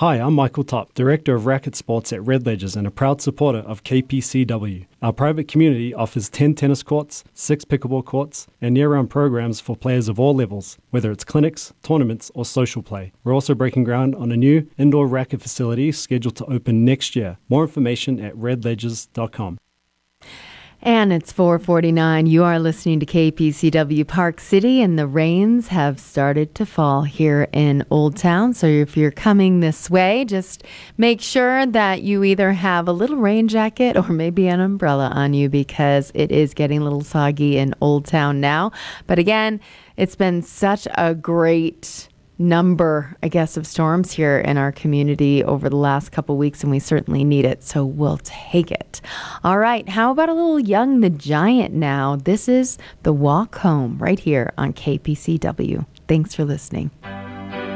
Hi, I'm Michael Top, Director of Racket Sports at Red Ledgers and a proud supporter of KPCW. Our private community offers 10 tennis courts, 6 pickleball courts, and year-round programs for players of all levels, whether it's clinics, tournaments, or social play. We're also breaking ground on a new indoor racket facility scheduled to open next year. More information at redledgers.com. And it's 4:49. You are listening to KPCW Park City, and the rains have started to fall here in Old Town. So if you're coming this way, just make sure that you either have a little rain jacket or maybe an umbrella on you, because it is getting a little soggy in Old Town now. But again, it's been such a great number, I guess, of storms here in our community over the last couple weeks, and we certainly need it, so we'll take it. All right, how about a little Young the Giant now? This is The Walk Home right here on KPCW. Thanks for listening.